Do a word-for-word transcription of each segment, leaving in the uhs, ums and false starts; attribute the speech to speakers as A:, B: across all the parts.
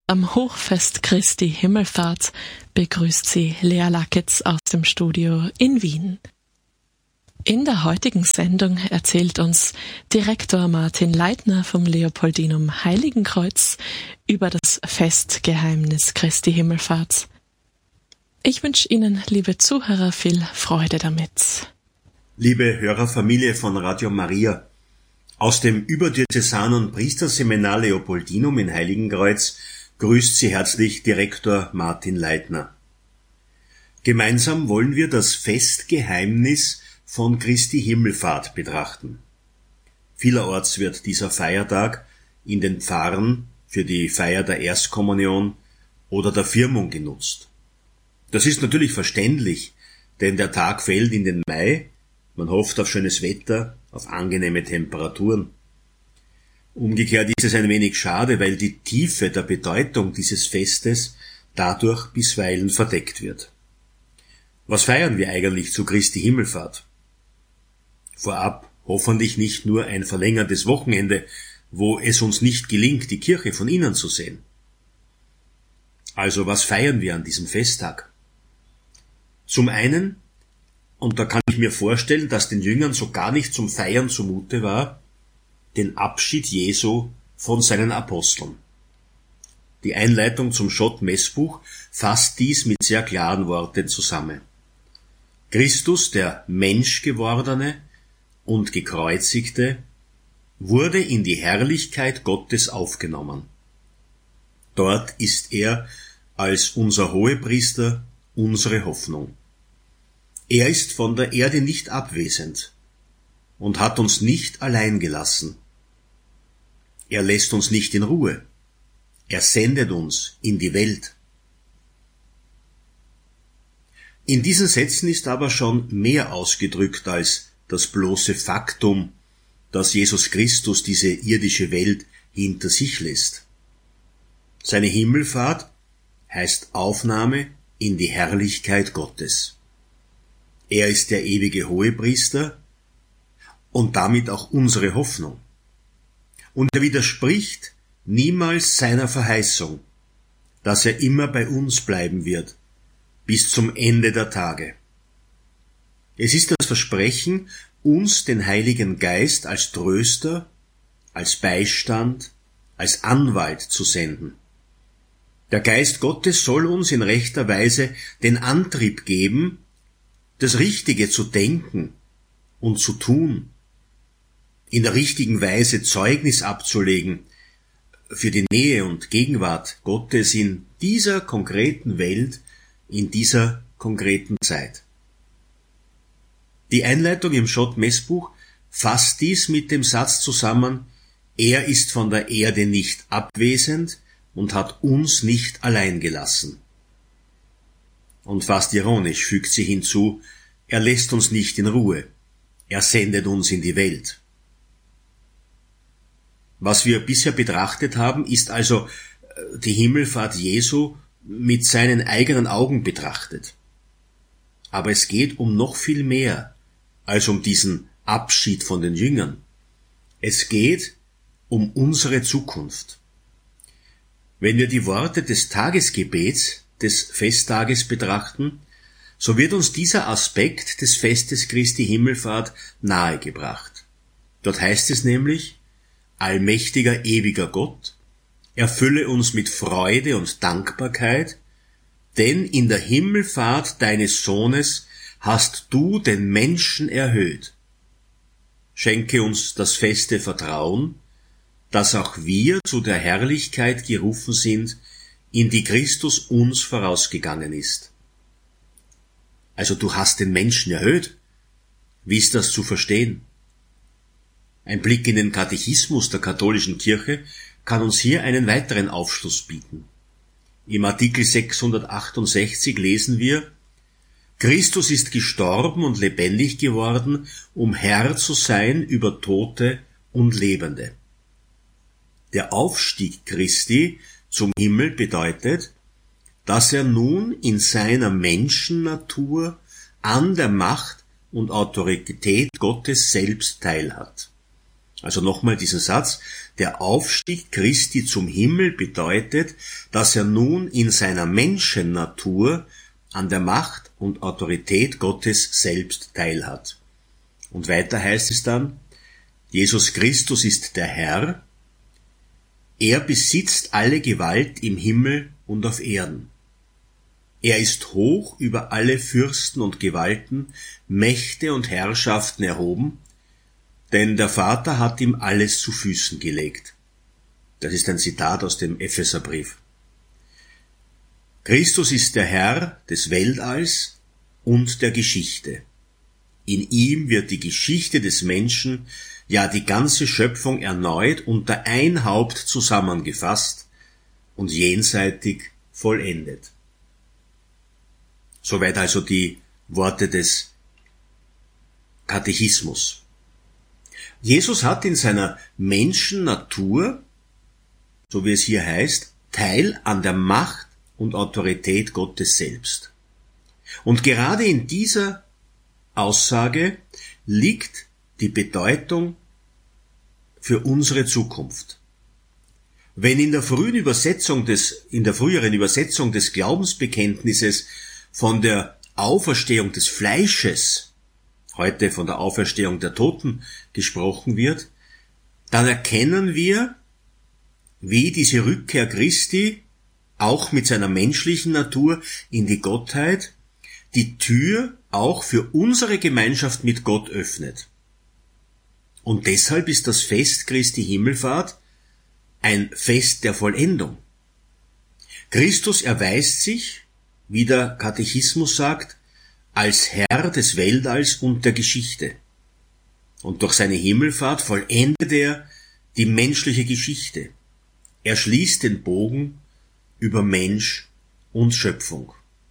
A: Am Hochfest Christi Himmelfahrt begrüßt Sie Lea Lackitz aus dem Studio in Wien. In der heutigen Sendung erzählt uns Direktor Martin Leitner vom Leopoldinum Heiligenkreuz über das Festgeheimnis Christi Himmelfahrt. Ich wünsche Ihnen, liebe Zuhörer, viel Freude damit.
B: Liebe Hörerfamilie von Radio Maria, aus dem überdiözesanen Priesterseminar Leopoldinum in Heiligenkreuz grüßt Sie herzlich Direktor Martin Leitner. Gemeinsam wollen wir das Festgeheimnis von Christi Himmelfahrt betrachten. Vielerorts wird dieser Feiertag in den Pfarren für die Feier der Erstkommunion oder der Firmung genutzt. Das ist natürlich verständlich, denn der Tag fällt in den Mai, man hofft auf schönes Wetter, auf angenehme Temperaturen. Umgekehrt ist es ein wenig schade, weil die Tiefe der Bedeutung dieses Festes dadurch bisweilen verdeckt wird. Was feiern wir eigentlich zu Christi Himmelfahrt? Vorab hoffentlich nicht nur ein verlängertes Wochenende, wo es uns nicht gelingt, die Kirche von innen zu sehen. Also was feiern wir an diesem Festtag? Zum einen, und da kann ich mir vorstellen, dass den Jüngern so gar nicht zum Feiern zumute war, den Abschied Jesu von seinen Aposteln. Die Einleitung zum Schott-Messbuch fasst dies mit sehr klaren Worten zusammen. Christus, der Menschgewordene und Gekreuzigte, wurde in die Herrlichkeit Gottes aufgenommen. Dort ist er als unser Hohepriester unsere Hoffnung. Er ist von der Erde nicht abwesend und hat uns nicht allein gelassen. Er lässt uns nicht in Ruhe. Er sendet uns in die Welt. In diesen Sätzen ist aber schon mehr ausgedrückt als das bloße Faktum, dass Jesus Christus diese irdische Welt hinter sich lässt. Seine Himmelfahrt heißt Aufnahme in die Herrlichkeit Gottes. Er ist der ewige Hohepriester und damit auch unsere Hoffnung. Und er widerspricht niemals seiner Verheißung, dass er immer bei uns bleiben wird, bis zum Ende der Tage. Es ist das Versprechen, uns den Heiligen Geist als Tröster, als Beistand, als Anwalt zu senden. Der Geist Gottes soll uns in rechter Weise den Antrieb geben, das Richtige zu denken und zu tun, in der richtigen Weise Zeugnis abzulegen für die Nähe und Gegenwart Gottes in dieser konkreten Welt, in dieser konkreten Zeit. Die Einleitung im Schott-Messbuch fasst dies mit dem Satz zusammen, er ist von der Erde nicht abwesend und hat uns nicht allein gelassen. Und fast ironisch fügt sie hinzu, er lässt uns nicht in Ruhe, er sendet uns in die Welt. Was wir bisher betrachtet haben, ist also die Himmelfahrt Jesu mit seinen eigenen Augen betrachtet. Aber es geht um noch viel mehr als um diesen Abschied von den Jüngern. Es geht um unsere Zukunft. Wenn wir die Worte des Tagesgebets des Festtages betrachten, so wird uns dieser Aspekt des Festes Christi Himmelfahrt nahegebracht. Dort heißt es nämlich, allmächtiger, ewiger Gott, erfülle uns mit Freude und Dankbarkeit, denn in der Himmelfahrt deines Sohnes hast du den Menschen erhöht. Schenke uns das feste Vertrauen, dass auch wir zu der Herrlichkeit gerufen sind, in die Christus uns vorausgegangen ist. Also du hast den Menschen erhöht. Wie ist das zu verstehen? Ein Blick in den Katechismus der katholischen Kirche kann uns hier einen weiteren Aufschluss bieten. Im Artikel sechshundertachtundsechzig lesen wir, Christus ist gestorben und lebendig geworden, um Herr zu sein über Tote und Lebende. Der Aufstieg Christi zum Himmel bedeutet, dass er nun in seiner Menschennatur an der Macht und Autorität Gottes selbst teilhat. Also nochmal diesen Satz: Der Aufstieg Christi zum Himmel bedeutet, dass er nun in seiner Menschennatur an der Macht und Autorität Gottes selbst teilhat. Und weiter heißt es dann: Jesus Christus ist der Herr, er besitzt alle Gewalt im Himmel und auf Erden. Er ist hoch über alle Fürsten und Gewalten, Mächte und Herrschaften erhoben, denn der Vater hat ihm alles zu Füßen gelegt. Das ist ein Zitat aus dem Epheserbrief. Christus ist der Herr des Weltalls und der Geschichte. In ihm wird die Geschichte des Menschen, ja die ganze Schöpfung erneut unter ein Haupt zusammengefasst und jenseitig vollendet. Soweit also die Worte des Katechismus. Jesus hat in seiner Menschennatur, so wie es hier heißt, Teil an der Macht und Autorität Gottes selbst. Und gerade in dieser Aussage liegt die Bedeutung für unsere Zukunft. Wenn in der frühen Übersetzung des, in der früheren Übersetzung des Glaubensbekenntnisses von der Auferstehung des Fleisches, heute von der Auferstehung der Toten gesprochen wird, dann erkennen wir, wie diese Rückkehr Christi auch mit seiner menschlichen Natur in die Gottheit die Tür auch für unsere Gemeinschaft mit Gott öffnet. Und deshalb ist das Fest Christi Himmelfahrt ein Fest der Vollendung. Christus erweist sich, wie der Katechismus sagt, als Herr des Weltalls und der Geschichte. Und durch seine Himmelfahrt vollendet er die menschliche Geschichte. Er schließt den Bogen über Mensch und Schöpfung.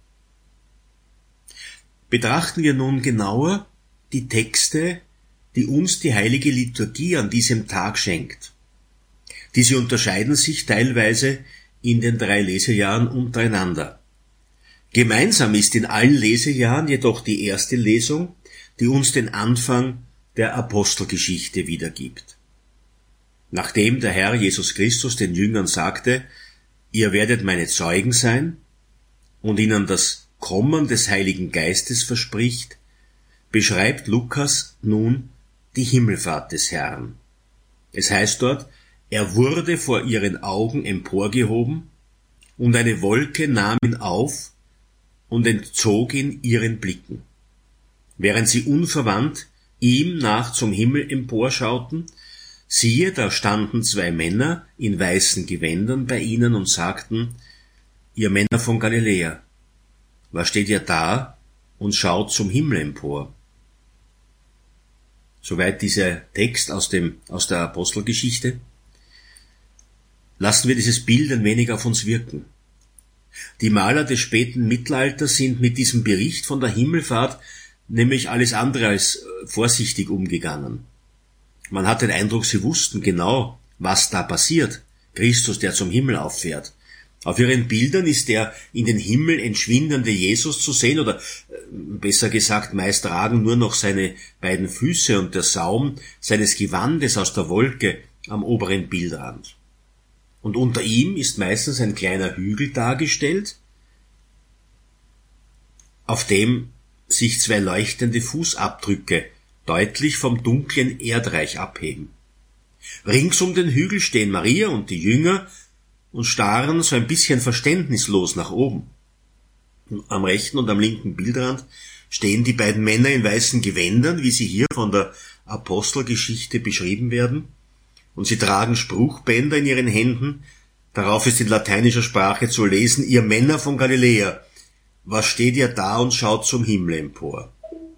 B: Betrachten wir nun genauer die Texte, die uns die heilige Liturgie an diesem Tag schenkt. Diese unterscheiden sich teilweise in den drei Lesejahren untereinander. Gemeinsam ist in allen Lesejahren jedoch die erste Lesung, die uns den Anfang der Apostelgeschichte wiedergibt. Nachdem der Herr Jesus Christus den Jüngern sagte, ihr werdet meine Zeugen sein, und ihnen das Kommen des Heiligen Geistes verspricht, beschreibt Lukas nun die Himmelfahrt des Herrn. Es heißt dort, er wurde vor ihren Augen emporgehoben, und eine Wolke nahm ihn auf und entzog ihn ihren Blicken. Während sie unverwandt ihm nach zum Himmel emporschauten, siehe, da standen zwei Männer in weißen Gewändern bei ihnen und sagten, ihr Männer von Galiläa, was steht ihr da und schaut zum Himmel empor? Soweit dieser Text aus dem, aus der Apostelgeschichte. Lassen wir dieses Bild ein wenig auf uns wirken. Die Maler des späten Mittelalters sind mit diesem Bericht von der Himmelfahrt nämlich alles andere als vorsichtig umgegangen. Man hat den Eindruck, sie wussten genau, was da passiert. Christus, der zum Himmel auffährt. Auf ihren Bildern ist der in den Himmel entschwindende Jesus zu sehen, oder besser gesagt, meist ragen nur noch seine beiden Füße und der Saum seines Gewandes aus der Wolke am oberen Bildrand. Und unter ihm ist meistens ein kleiner Hügel dargestellt, auf dem sich zwei leuchtende Fußabdrücke deutlich vom dunklen Erdreich abheben. Rings um den Hügel stehen Maria und die Jünger und starren so ein bisschen verständnislos nach oben. Am rechten und am linken Bildrand stehen die beiden Männer in weißen Gewändern, wie sie hier von der Apostelgeschichte beschrieben werden, und sie tragen Spruchbänder in ihren Händen. Darauf ist in lateinischer Sprache zu lesen, ihr Männer von Galiläa, was steht ihr da und schaut zum Himmel empor?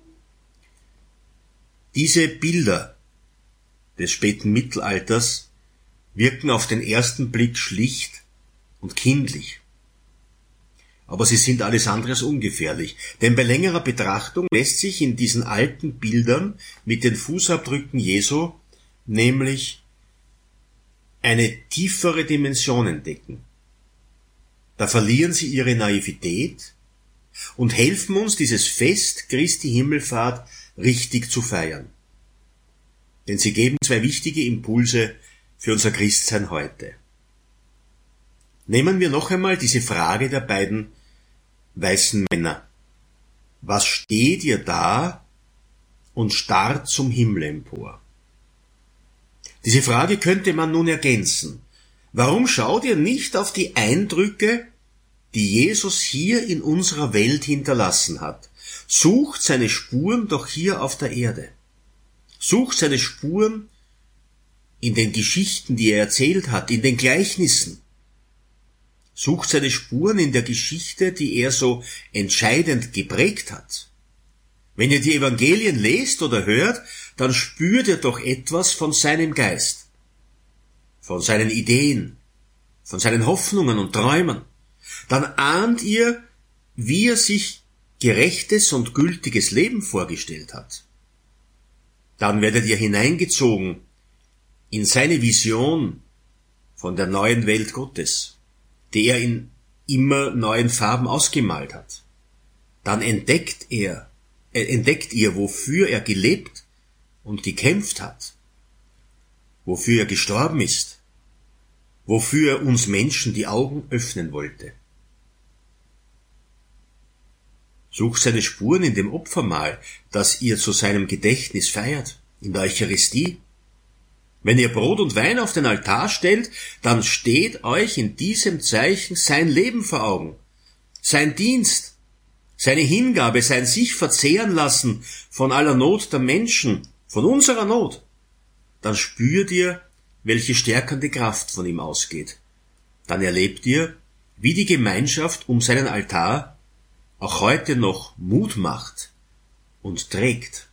B: Diese Bilder des späten Mittelalters wirken auf den ersten Blick schlicht und kindlich. Aber sie sind alles andere als ungefährlich, denn bei längerer Betrachtung lässt sich in diesen alten Bildern mit den Fußabdrücken Jesu nämlich eine tiefere Dimension entdecken. Da verlieren sie ihre Naivität und helfen uns, dieses Fest Christi Himmelfahrt richtig zu feiern. denn sie geben zwei wichtige Impulse für unser Christsein heute. Nehmen wir noch einmal diese Frage der beiden weißen Männer. Was steht ihr da und starrt zum Himmel empor? Diese Frage könnte man nun ergänzen. Warum schaut ihr nicht auf die Eindrücke, die Jesus hier in unserer Welt hinterlassen hat? Sucht seine Spuren doch hier auf der Erde. Sucht seine Spuren in den Geschichten, die er erzählt hat, in den Gleichnissen. Sucht seine Spuren in der Geschichte, die er so entscheidend geprägt hat. Wenn ihr die Evangelien lest oder hört, dann spürt ihr doch etwas von seinem Geist, von seinen Ideen, von seinen Hoffnungen und Träumen. Dann ahnt ihr, wie er sich gerechtes und gültiges Leben vorgestellt hat. Dann werdet ihr hineingezogen in seine Vision von der neuen Welt Gottes, die er in immer neuen Farben ausgemalt hat. Dann entdeckt er, äh, entdeckt ihr, wofür er gelebt und gekämpft hat, wofür er gestorben ist, wofür er uns Menschen die Augen öffnen wollte. Sucht seine Spuren in dem Opfermahl, das ihr zu seinem Gedächtnis feiert, in der Eucharistie. Wenn ihr Brot und Wein auf den Altar stellt, dann steht euch in diesem Zeichen sein Leben vor Augen, sein Dienst, seine Hingabe, sein sich verzehren lassen von aller Not der Menschen, von unserer Not. Dann spürt ihr, welche stärkende Kraft von ihm ausgeht. Dann erlebt ihr, wie die Gemeinschaft um seinen Altar auch heute noch Mut macht und trägt.